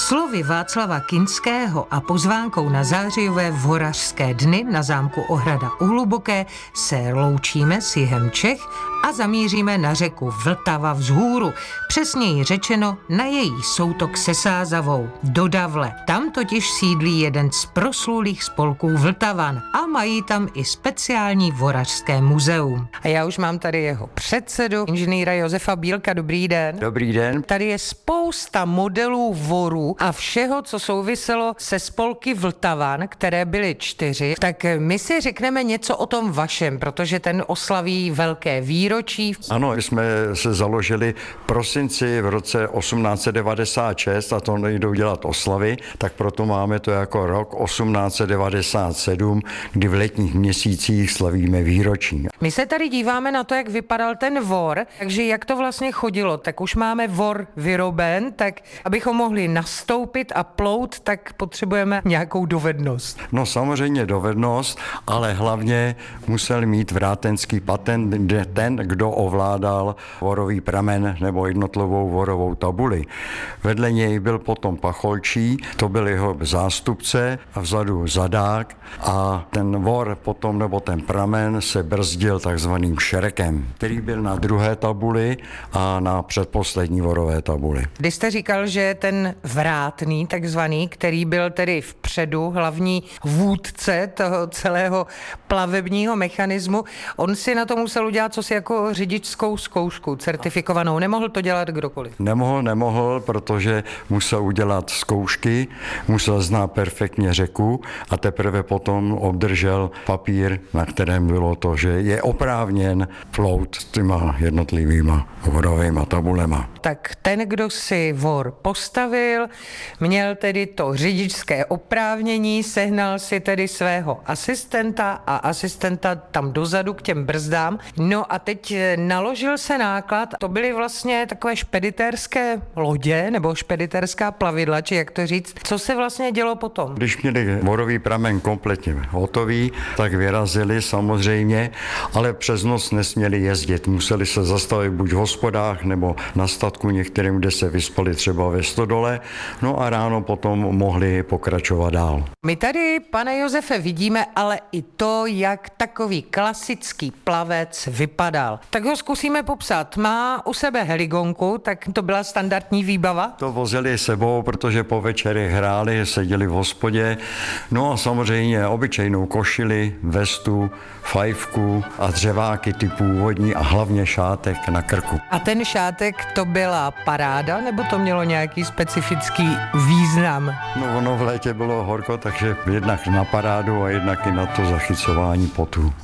Slovy Václava Kinského a pozvánkou na zářijové Vorařské dny na zámku Ohrada u Hluboké se loučíme s jihem Čech a zamíříme na řeku Vltava vzhůru, přesněji řečeno na její soutok se Sázavou, do Davle. Tam totiž sídlí jeden z proslulých spolků Vltavan a mají tam i speciální vorařské muzeum. A já už mám tady jeho předsedu, inženýra Josefa Bílka. Dobrý den. Dobrý den. Tady je spousta modelů vorů a všeho, co souviselo se spolky Vltavan, které byly 4. Tak my si řekneme něco o tom vašem, protože ten oslaví velké výročí. Ano, my jsme se založili v prosinci v roce 1896 a to nejdou dělat oslavy, tak proto máme to jako rok 1897, kdy v letních měsících slavíme výročí. My se tady díváme na to, jak vypadal ten vor, takže jak to vlastně chodilo. Tak už máme vor vyroben, tak abychom mohli nastoupit a plout, tak potřebujeme nějakou dovednost. No samozřejmě dovednost, ale hlavně musel mít vrátenský patent ten, kdo ovládal vorový pramen nebo jednotlivou vorovou tabuli. Vedle něj byl potom pacholčí, to byl jeho zástupce a vzadu zadák a ten vor potom nebo ten pramen se brzdil takzvaným šrekem, který byl na druhé tabuli a na předposlední vorové tabuli. Když jste říkal, že ten vrátný takzvaný, který byl tedy vpředu, hlavní vůdce toho celého plavebního mechanismu, on si na to musel udělat cosi jako řidičskou zkoušku, certifikovanou. Nemohl to dělat kdokoliv. Nemohl, protože musel udělat zkoušky, musel znát perfektně řeku a teprve potom obdržel papír, na kterém bylo to, že je oprávněn plout s těma jednotlivýma vorovýma tabulema. Tak ten, kdo si vor postavil, měl tedy to řidičské oprávnění, sehnal si tedy svého asistenta a asistenta tam dozadu k těm brzdám. No a teď naložil se náklad, to byly vlastně takové špeditérské lodě nebo špediterská plavidla, či jak to říct. Co se vlastně dělo potom? Když měli vorový pramen kompletně hotový, tak vyrazili samozřejmě, ale přes noc nesměli jezdit. Museli se zastavit buď v hospodách nebo na statku některým, kde se vyspali třeba ve stodole, no a ráno potom mohli pokračovat dál. My tady, pane Josefe, vidíme ale i to, jak takový klasický plavec vypadal. Tak ho zkusíme popsat. Má u sebe heligonku, tak to byla standardní výbava? To vozili sebou, protože po večeri hráli, seděli v hospodě, no a samozřejmě obyčejnou košili, vestu, fajfku a dřeváky ty původní a hlavně šátek na krku. A ten šátek, to byla paráda, nebo to mělo nějaký specifický význam? No ono v létě bylo horko, takže jednak na parádu a jednak i na to zachycování potu.